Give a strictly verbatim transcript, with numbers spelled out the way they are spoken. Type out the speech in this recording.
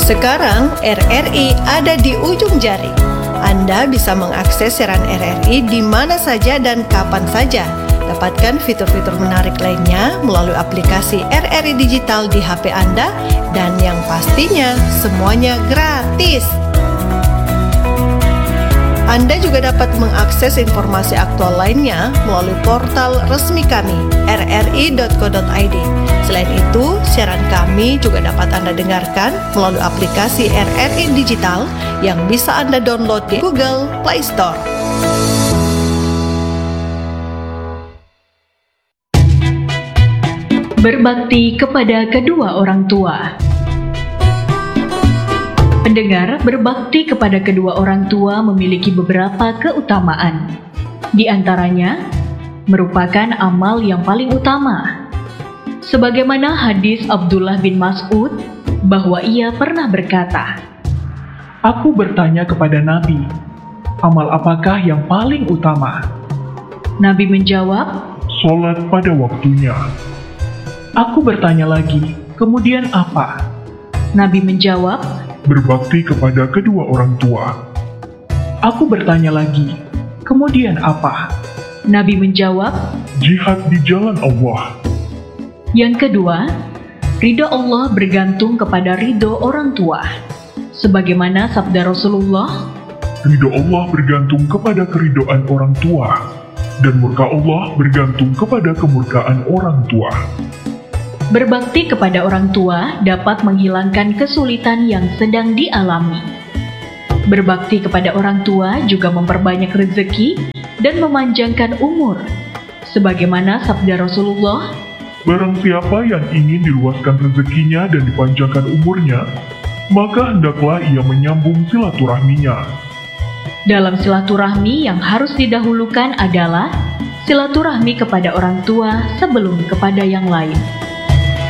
Sekarang R R I ada di ujung jari. Anda bisa mengakses siaran R R I di mana saja dan kapan saja. Dapatkan fitur-fitur menarik lainnya melalui aplikasi R R I Digital di H P Anda, dan yang pastinya semuanya gratis. Anda juga dapat mengakses informasi aktual lainnya melalui portal resmi kami, r r i dot co dot i d. Selain itu, siaran kami juga dapat Anda dengarkan melalui aplikasi R R I Digital yang bisa Anda download di Google Play Store. Berbakti kepada kedua orang tua. Pendengar, berbakti kepada kedua orang tua memiliki beberapa keutamaan. Di antaranya, merupakan amal yang paling utama. Sebagaimana hadis Abdullah bin Mas'ud, bahwa ia pernah berkata, "Aku bertanya kepada Nabi, amal apakah yang paling utama?" Nabi menjawab, "Salat pada waktunya." Aku bertanya lagi, "Kemudian apa?" Nabi menjawab, "Berbakti kepada kedua orang tua." Aku bertanya lagi, "Kemudian apa?" Nabi menjawab, "Jihad di jalan Allah." Yang kedua, ridho Allah bergantung kepada ridho orang tua. Sebagaimana sabda Rasulullah, "Ridho Allah bergantung kepada keridhoan orang tua, dan murka Allah bergantung kepada kemurkaan orang tua." Berbakti kepada orang tua dapat menghilangkan kesulitan yang sedang dialami. Berbakti kepada orang tua juga memperbanyak rezeki dan memanjangkan umur. Sebagaimana sabda Rasulullah, "Barang siapa yang ingin diluaskan rezekinya dan dipanjangkan umurnya, maka hendaklah ia menyambung silaturahminya." Dalam silaturahmi yang harus didahulukan adalah silaturahmi kepada orang tua sebelum kepada yang lain.